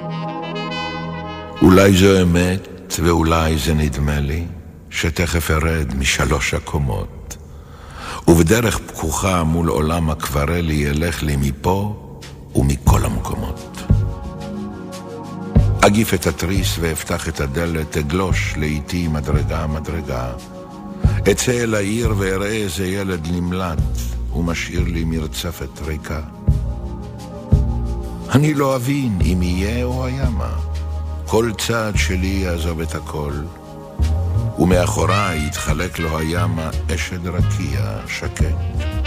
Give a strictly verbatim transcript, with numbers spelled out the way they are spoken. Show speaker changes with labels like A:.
A: אולי זו אמת ואולי זה נדמה לי שתכף ארד משלוש הקומות, ובדרך פקוחה מול עולם אקוורלי ילך לי מפה ומכל המקומות. אגיף את התריס ואפתח את הדלת, אגלוש לאיתי מדרגה מדרגה, אצא אל העיר ואראה איזה ילד נמלט ומשאיר לי מרצפת ריקה. אני לא אבין אם יהיה או הימה, כל צעד שלי יעזוב את הכל, ומאחוריי יתחלק לו הימה אשד רקיע שקט.